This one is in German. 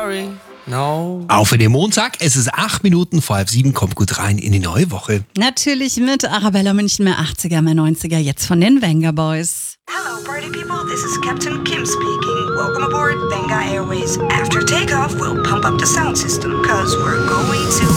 sorry. No. Auf in den Montag, es ist 8 Minuten vor 7, kommt gut rein in die neue Woche. Natürlich mit Arabella München, mehr 80er, mehr 90er, jetzt von den Venga Boys. Hello, party people. This is Captain Kim speaking. Welcome aboard Venga Airways. After takeoff, we'll pump up the sound system, cause we're going to